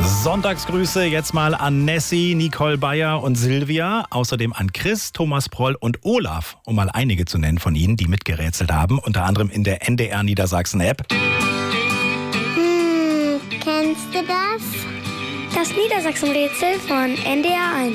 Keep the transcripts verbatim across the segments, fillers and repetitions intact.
Sonntagsgrüße jetzt mal an Nessie, Nicole Bayer und Silvia. Außerdem an Chris, Thomas Proll und Olaf, um mal einige zu nennen von ihnen, die mitgerätselt haben. Unter anderem in der N D R Niedersachsen-App. Hm, kennst du das? Das Niedersachsen-Rätsel von N D R eins.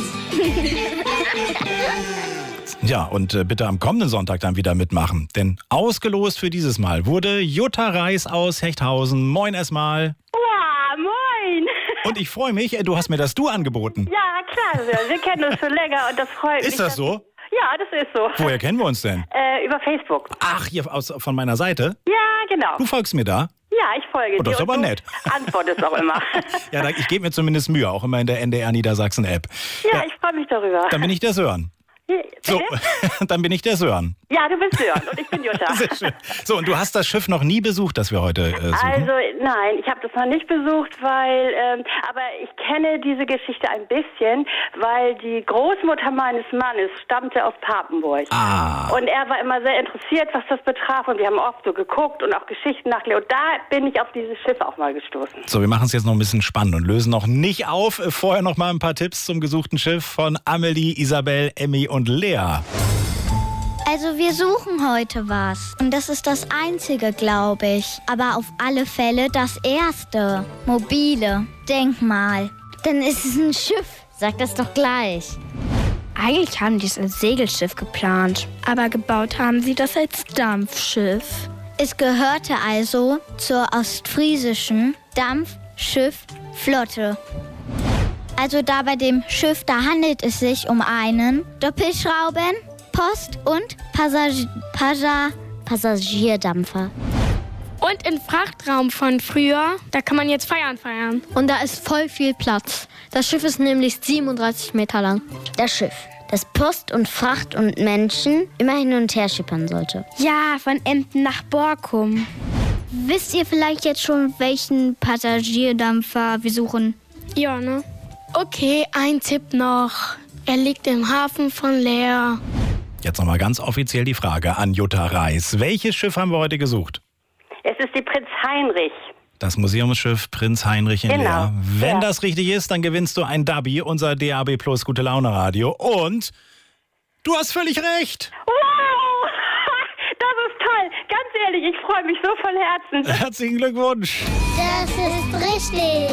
Ja, und äh, bitte am kommenden Sonntag dann wieder mitmachen. Denn ausgelost für dieses Mal wurde Jutta Reis aus Hechthausen. Moin erstmal. Ja, moin. Und ich freue mich, äh, du hast mir das Du angeboten. Ja, klar, wir, wir kennen uns schon länger und das freut mich. Ist das so? Ja, das ist so. Woher kennen wir uns denn? Äh, über Facebook. Ach, hier aus, von meiner Seite? Ja, genau. Du folgst mir da? Ja, ich folge Oh, das dir. ist aber und du nett. Antwortest auch immer. Ja, da, ich gebe mir zumindest Mühe, auch immer in der N D R Niedersachsen-App. Ja, ich freue mich darüber. Dann bin ich der Sören. So, dann bin ich der Sören. Ja, du bist Sören und ich bin Jutta. Sehr schön. So, und du hast das Schiff noch nie besucht, das wir heute äh, suchen? Also, nein, ich habe das noch nicht besucht, weil, ähm, aber ich kenne diese Geschichte ein bisschen, weil die Großmutter meines Mannes stammte aus Papenburg. Ah. Und er war immer sehr interessiert, was das betraf, und wir haben oft so geguckt und auch Geschichten nachgelesen. Und da bin ich auf dieses Schiff auch mal gestoßen. So, wir machen es jetzt noch ein bisschen spannend und lösen noch nicht auf. Vorher noch mal ein paar Tipps zum gesuchten Schiff von Amelie, Isabel, Emmy und Lea. Also wir suchen heute was. Und das ist das Einzige, glaube ich. Aber auf alle Fälle das Erste. Mobile. Denkmal. Dann ist es ein Schiff. Sag das doch gleich. Eigentlich haben die es als Segelschiff geplant, aber gebaut haben sie das als Dampfschiff. Es gehörte also zur ostfriesischen Dampfschifflotte. Also da bei dem Schiff, da handelt es sich um einen Doppelschrauben, Post- und Passagi- Passa- Passagierdampfer. Und im Frachtraum von früher, da kann man jetzt Feiern feiern. Und da ist voll viel Platz. Das Schiff ist nämlich siebenunddreißig Meter lang. Das Schiff, das Post und Fracht und Menschen immer hin und her schippern sollte. Ja, von Emden nach Borkum. Wisst ihr vielleicht jetzt schon, welchen Passagierdampfer wir suchen? Ja, ne? Okay, ein Tipp noch. Er liegt im Hafen von Leer. Jetzt nochmal ganz offiziell die Frage an Jutta Reis. Welches Schiff haben wir heute gesucht? Es ist die Prinz Heinrich. Das Museumsschiff Prinz Heinrich in Genau. Leer. Wenn Ja. das richtig ist, dann gewinnst du ein Dabi, unser D A B Plus Gute Laune Radio. Und du hast völlig recht. Wow! Das ist toll. Ganz ehrlich, ich freue mich so von Herzen. Herzlichen Glückwunsch. Das ist richtig.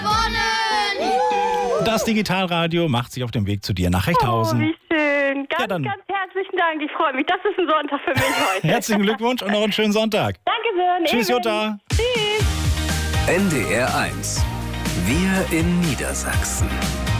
Das Digitalradio macht sich auf dem Weg zu dir nach Oh, Hechthausen. wie schön. Ganz, Ja, dann- ganz herzlichen Dank. Ich freue mich. Das ist ein Sonntag für mich heute. Herzlichen Glückwunsch und noch einen schönen Sonntag. Danke sehr. Tschüss, Jutta. Tschüss. N D R eins. Wir in Niedersachsen.